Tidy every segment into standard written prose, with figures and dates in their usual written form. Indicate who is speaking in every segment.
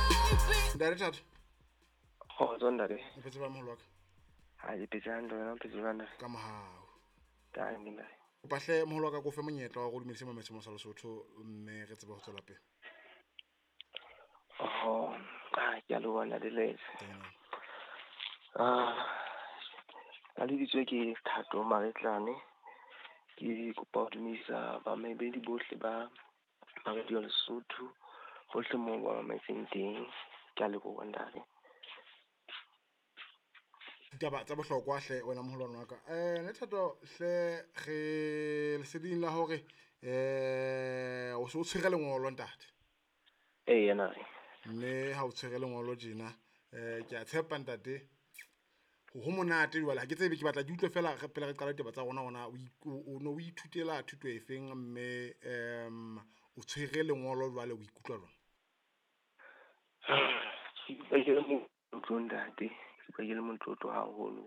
Speaker 1: Director
Speaker 2: Zondare.
Speaker 1: mpetse ba moholo wa ka
Speaker 2: Ha di petsando na petsana.
Speaker 1: ka mohau
Speaker 2: Ta nna.
Speaker 1: o pahle moholo wa ka go fe monyetla wa go dumedisa mametsemo sa Lesotho mme re tsebe go tswela pele
Speaker 2: Ke a lo bona le letse.
Speaker 1: tena
Speaker 2: Ka le ditswe ke Thato Maretlane. Ke kopa ho dumedisa ba mebedi bohle ba Radio Lesotho. Bohle mo ba mametseng teng. Ke a leboha ndale.
Speaker 1: ditaba tsa bohlokwa hle wena moholwane wa ka ne thato hle ge leseding la hore o se o tshwere lengolo ntate
Speaker 2: Yena re.
Speaker 1: mme ha o tshwere lengolo tjena ke a tshepa ntate ho monate jwale ha ke tsebe ke batla ke utlwe fela pele re qala ditaba tsa rona o no o ithutela thuto e feng mme o tshwere lengolo jwale o ikutlwa jwang
Speaker 2: Ke le mo ndate. Ke le motlotlo haholo.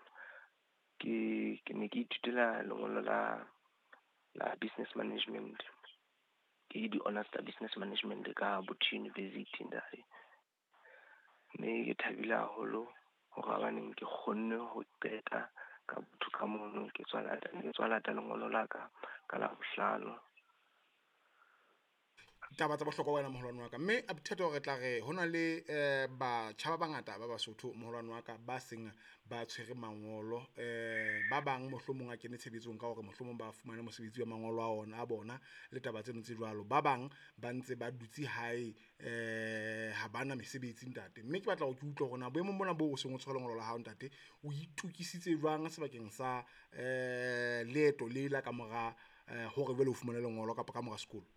Speaker 2: Ke ne ke ithutela lengolo la business management. Ke di honors tsa business management ka Buti University ndare. Ne ke thabile haholo hore abaneng ke kgonne ho qeta ka botho ka mono ke tswala lengolo la ka la bohlano.
Speaker 1: taba tsa bohlokwa wena moholwane wa ka mme abithetho re tla re hona le batjha ba bangata ba Basotho moholwane wa ka ba seng ba tshwere mangolo ba bang mohlomong a kene tshebetsong ka hore mohlomong ba fumane mosebetsi wa mangolo a ona a bona le taba tseno tse jwalo ba bang ba ntse ba dutse hae ha bana mesebetsi ntate mme ke batla go ke utlwe hore na boemong bona bo o seng o tshwere lengolo la hao ntate o itukisitse jwang sebakeng sa leeto le la ka mora hore bele o fumane lengolo kapa ka mora sekolo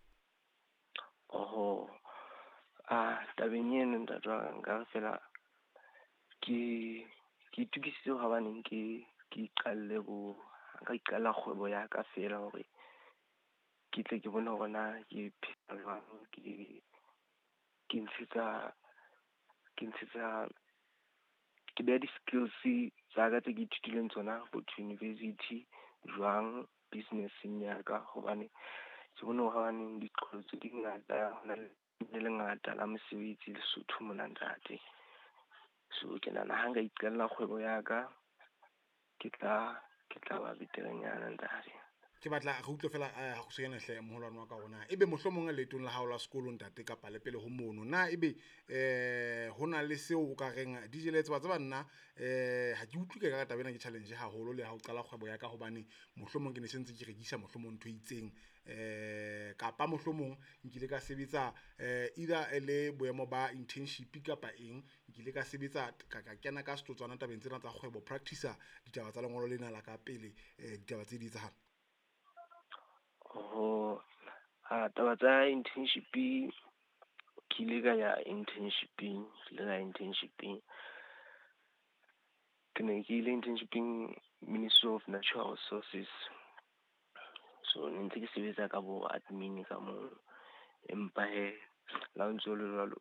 Speaker 2: Tabeng eno ntatwa nka fela ke itukisitse ho baneng ke iqalle nka iqalla kgwebo ya ka fela hore ke tle ke bone hore na ke phela jwang ke ntshetsa ke beha di-skills tsa ka tse ke ithutileng tsona Buti University jwang business-eng ya ka hobane ke bone hore baneng diqholo tse di ngata hona le ngata la mosebetsi Lesotho mona ntate. So ke nahana ha nka iqalla kgwebo ya ka ke tla ba beterenyana ntate.
Speaker 1: ke batla re utlwe fela ha go sena hle moholwane wa ka rona ebe mohlomong a letong la hao la sekolo ntate kapa le pele ho mono na ebe hona le seo o ka reng dijeletse ba tseba nna ha ke utlwe ka taba ena ke challenge haholo le ha o qala kgwebo ya ka hobane mohlomong ke ne sentse ke rekisa mohlomong ntho e itseng kapa mohlomong nkile ka sebetsa either le boemo ba internship kapa eng nkile ka sebetsa ka kena ka setotswana tabeng tsena tsa kgwebo practice ditaba tsa lengolo lena la ka pele ditaba tse di etsahala
Speaker 2: taba tsa internship ke ile ka ya internshiping ke ne ke ile internshiping Ministry of Natural Resources. So ne ntse ke sebetsa ka bo admin ka moo empa la ntse le jwalo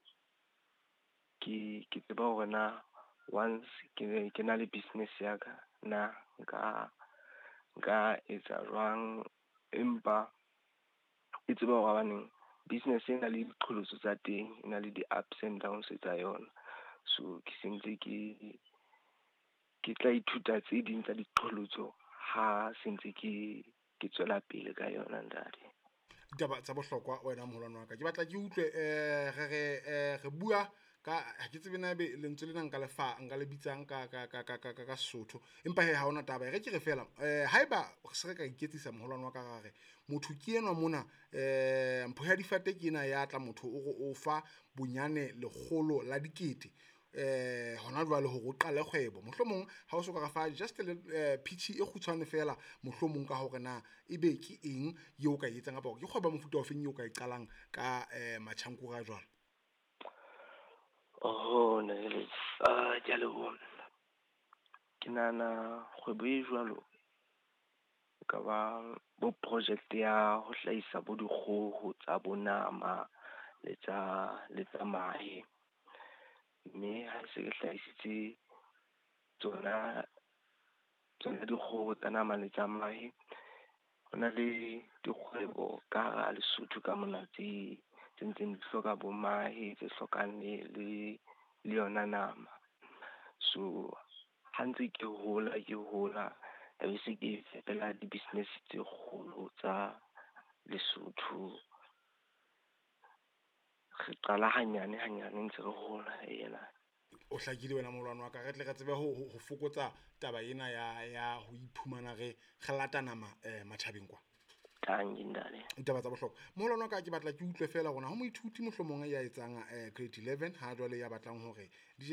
Speaker 2: ke tseba hore na once ke na le business ya ka na nka etsa jwang empa ke tseba hore baneng business e na le diqholotso tsa teng e na le di-ups and downs tsa yona. So ke sentse ke tla ithuta tse ding tsa diqholotso ha sentse ke tswela pele ka yona ntate.
Speaker 1: ditaba tsa bohlokwa wena moholwane wa ka ke batla ke utlwe re bua ka ha ke tsebe na be lentswe lena nka le bitsang ka Sesotho empa ha ona taba re ke re fela haeba se re ka iketsisa moholwane wa ka gare motho ke enwa mona mpho ya difate ke ena ya tla motho o fa bonyane lekgolo la dikete hona jwale hore o qale kgwebo mohlomong ha o soka ka fa just le pitch e kgutshwane fela mohlomong ka hore na ebe ke eng eo ka etsang kapa ke kgwebo mofuta o feng eo ka e qalang ka matjhankura jwalo
Speaker 2: ke a leboha. Ke nahana kgwebo e jwalo ka ba bo project ya ho hlahisa bo dikgoho tsa bonama le tsa mahe mme ha se ke hlahisitse tsona dikgoho tsa nama le tsa mahe hona le dikgwebo ka hara Lesotho ka mona tse tse ntseng di hloka bo mahe, tse hlokang le yona nama. So ha ntse ke hola ya be se ke fetela di-business tse kgolo tsa Lesotho. Re qala hanyane ntse re hola yena.
Speaker 1: O hlakile wena moholwane wa ka, re tle re tsebe ho fokotsa taba ena ya ho iphumana re lata nama matjhabeng kwa.
Speaker 2: Tangindale.
Speaker 1: Taba tsa bohlokwa. Moholwane wa ka, ke batla ke utlwe fela rona ho moithuti mohlomong ya etsang grade 11 ha jwale ya batlang hore